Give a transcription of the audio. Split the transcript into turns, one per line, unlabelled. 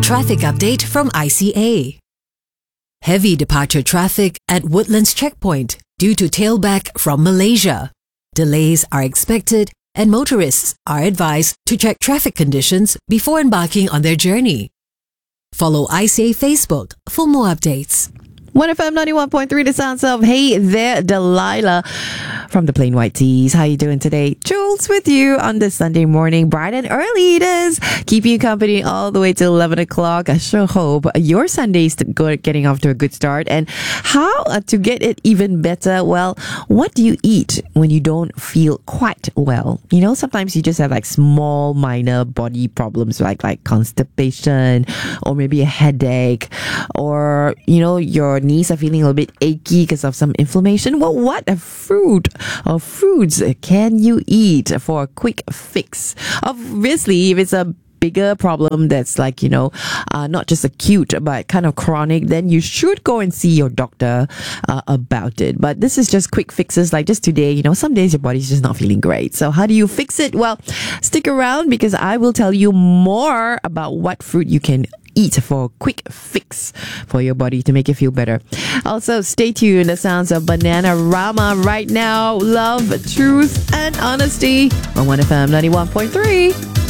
Traffic update from ICA. Heavy departure traffic at Woodlands Checkpoint due to tailback from Malaysia. Delays are expected and motorists are advised to check traffic conditions before embarking on their journey. Follow ICA Facebook for more updates.
1FM 91.3, the sounds of Hey There, Delilah from the Plain White Tees. How you doing today? Jules with you on this Sunday morning, bright and early it is. Keeping you company all the way till 11 o'clock. I sure hope your Sunday's getting off to a good start. And how to get it even better? Well, what do you eat when you don't feel quite well? You know, sometimes you just have like small, minor body problems like constipation or maybe a headache or, you know, your knees are feeling a little bit achy because of some inflammation. Well, what a fruit or fruits can you eat for a quick fix? Obviously, if it's a bigger problem that's like, you know, not just acute but kind of chronic, then you should go and see your doctor about it. But this is just quick fixes, like just today, you know, some days your body's just not feeling great. So how do you fix it? Well, stick around because I will tell you more about what fruit you can eat for a quick fix for your body to make you feel better. Also, stay tuned. The sounds of Bananarama right now. Love, truth, and honesty on 1FM 91.3.